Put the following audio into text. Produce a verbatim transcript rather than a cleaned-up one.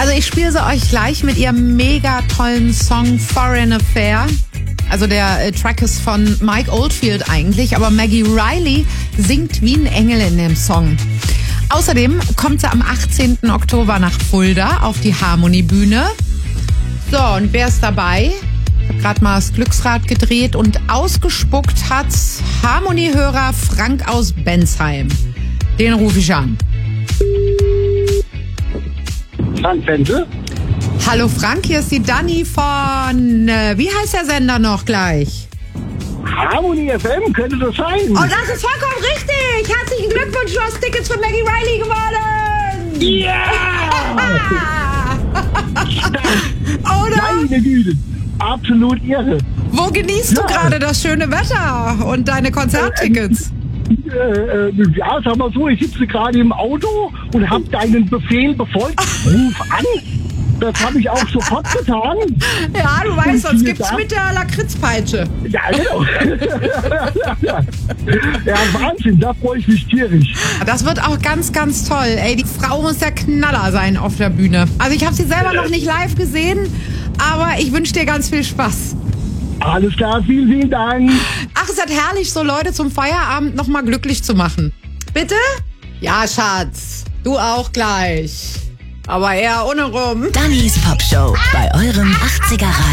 Also ich spiele sie euch gleich mit ihrem mega tollen Song Foreign Affair. Also der äh, Track ist von Mike Oldfield eigentlich, aber Maggie Riley singt wie ein Engel in dem Song. Außerdem kommt sie am achtzehnten Oktober nach Fulda auf die Harmony-Bühne. So, und wer ist dabei? Ich habe gerade mal das Glücksrad gedreht und ausgespuckt hat's Harmony-Hörer Frank aus Bensheim. Den rufe ich an. Frank Wenzel. Hallo Frank, hier ist die Dani von, äh, wie heißt der Sender noch gleich? Harmony F M, könnte das sein? Oh, das ist vollkommen richtig. Herzlichen Glückwunsch, du hast Tickets für Maggie Riley gewonnen. Ja! Oder? Meine Güte, absolut irre. Wo genießt Ja. du gerade das schöne Wetter und deine Konzerttickets? Äh, äh, ja, sag mal so, ich sitze gerade im Auto und habe deinen Befehl befolgt. Ruf an. Das habe ich auch sofort getan. Ja, du weißt, sonst vielen gibt's Dank. mit der Lakritzpeitsche. Ja, genau. Ja, Wahnsinn, da freue ich mich tierisch. Das wird auch ganz, ganz toll. Ey, die Frau muss der Knaller sein auf der Bühne. Also ich habe sie selber noch nicht live gesehen, aber ich wünsche dir ganz viel Spaß. Alles klar, vielen, vielen Dank. Ach, es ist herrlich, so Leute zum Feierabend noch mal glücklich zu machen. Bitte? Ja, Schatz. Du auch gleich. Aber eher ohne rum. Dannys Popshow bei eurem achtziger Radio.